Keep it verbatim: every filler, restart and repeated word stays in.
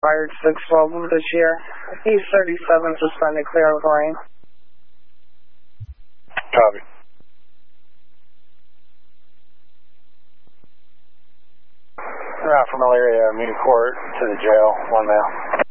expired six twelve of this year. He's thirty-seven, suspended, clear of rain. Copy. Route from Elyria, Muni Court to the jail, one mile.